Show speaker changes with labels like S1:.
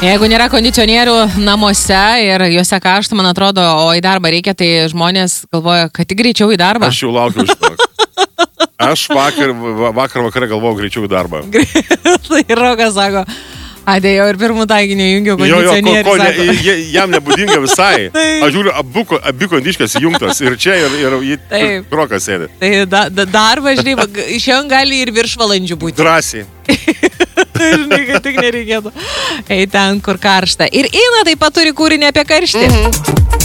S1: Jeigu nėra kondicionierių namuose ir juose karšta, man atrodo, o į darbą reikia, tai žmonės galvoja, kad tik greičiau į darbą.
S2: Aš jau laukiu šito. Aš vakar vakare galvojau greičiau į darbą.
S1: Tai Rokas sako, atėjau ir pirmų taikinį jungiau kondicionierių.
S2: Jam nebūdinga visai. Aš žiūriu, abi kondiškas įjungtas ir čia ir Rokas sėdi.
S1: Tai darbas, žinai, šiandien gali ir viršvalandžių būti.
S2: Drąsiai.
S1: Žinai, kad tik nereikėtų. Ei ten, kur karšta. Ir Ina taip pat turi kūrinį apie karštį.